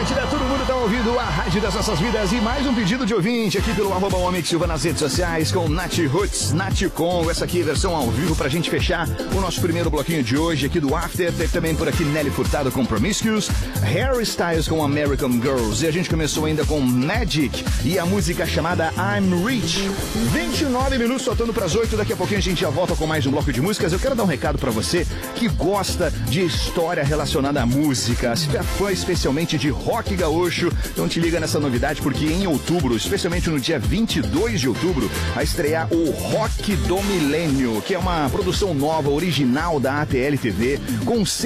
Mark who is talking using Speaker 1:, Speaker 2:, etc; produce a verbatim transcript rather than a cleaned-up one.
Speaker 1: Atlântida, todo mundo tá ouvindo a rádio das nossas vidas e mais um pedido de ouvinte aqui pelo arroba Homem Silva nas redes sociais com Nath Roots, Nath Congo, essa aqui é a versão ao vivo pra gente fechar o nosso primeiro bloquinho de hoje aqui do After. Teve também por aqui Nelly Furtado com Promiscuous, Harry Styles com American Girls e a gente começou ainda com Magic e a música chamada I'm Rich. vinte e nove minutos faltando pras oito, daqui a pouquinho a gente já volta com mais um bloco de músicas. Eu quero dar um recado pra você que gosta de história relacionada à música, se é fã especialmente de rock gaúcho, então te liga nessa novidade porque em outubro, especialmente no dia vinte e dois de outubro, vai estrear o Rock do Milênio, que é uma produção nova, original da A T L T V, com